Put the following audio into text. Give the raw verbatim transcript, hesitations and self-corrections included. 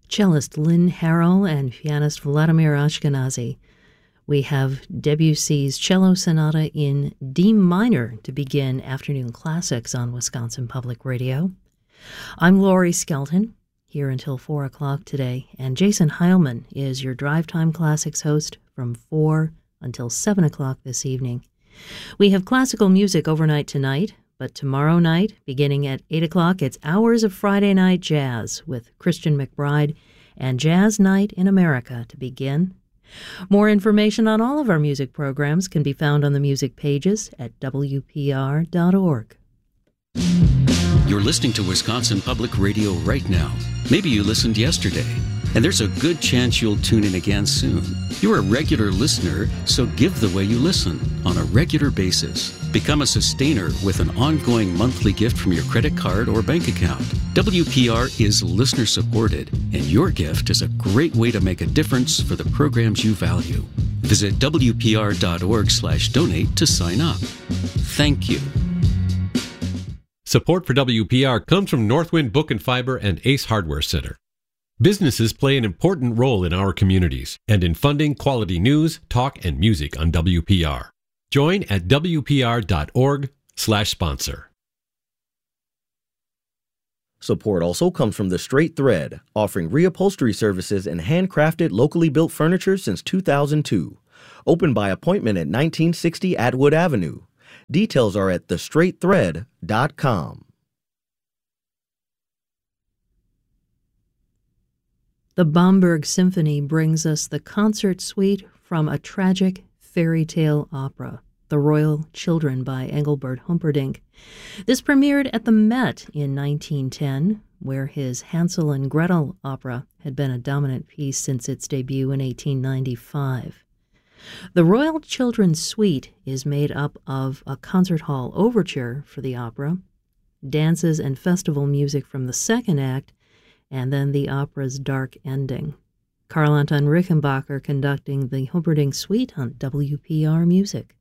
cellist Lynn Harrell and pianist Vladimir Ashkenazy. We have Debussy's Cello Sonata in D minor to begin Afternoon Classics on Wisconsin Public Radio. I'm Laurie Skelton, here until four o'clock today, and Jason Heilman is your Drive Time Classics host from four until seven o'clock this evening. We have classical music overnight tonight, but tomorrow night, beginning at eight o'clock, it's Hours of Friday Night Jazz with Christian McBride and Jazz Night in America to begin. More information on all of our music programs can be found on the music pages at W P R dot org. You're listening to Wisconsin Public Radio right now. Maybe you listened yesterday, and there's a good chance you'll tune in again soon. You're a regular listener, so give the way you listen on a regular basis. Become a sustainer with an ongoing monthly gift from your credit card or bank account. W P R is listener supported, and your gift is a great way to make a difference for the programs you value. Visit W P R dot org slash donate to sign up. Thank you. Support for W P R comes from Northwind Book and Fiber and Ace Hardware Center. Businesses play an important role in our communities and in funding quality news, talk, and music on W P R. Join at W P R dot org slash sponsor. Support also comes from The Straight Thread, offering reupholstery services and handcrafted, locally built furniture since two thousand two. Open by appointment at nineteen sixty Atwood Avenue. Details are at the straight thread dot com. The Bomberg Symphony brings us the concert suite from a tragic fairy tale opera, The Royal Children by Engelbert Humperdinck. This premiered at the Met in nineteen ten, where his Hansel and Gretel opera had been a dominant piece since its debut in eighteen ninety-five. The Royal Children's Suite is made up of a concert hall overture for the opera, dances and festival music from the second act, and then the opera's dark ending. Karl Anton Rickenbacker conducting the Humperdinck Suite on W P R Music.